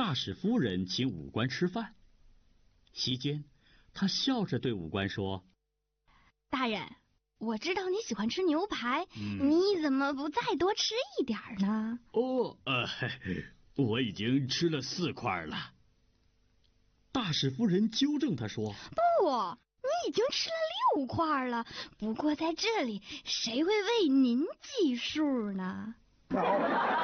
大使夫人请武官吃饭。席间，他笑着对武官说：“ 大人，我知道你喜欢吃牛排，你怎么不再多吃一点呢？”“ 哦，我已经吃了4块了。”大使夫人纠正他说：“ 不，你已经吃了6块了。不过在这里，谁会为您计数呢？”